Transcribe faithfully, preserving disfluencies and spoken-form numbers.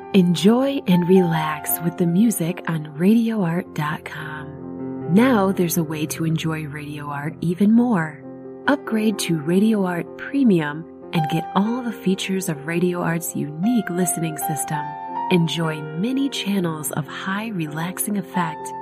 Enjoy and relax with the music on radio art dot com. Now there's a way to enjoy Radio Art even more. Upgrade to Radio Art Premium and get all the features of Radio Art's unique listening system. Enjoy many channels of high relaxing effect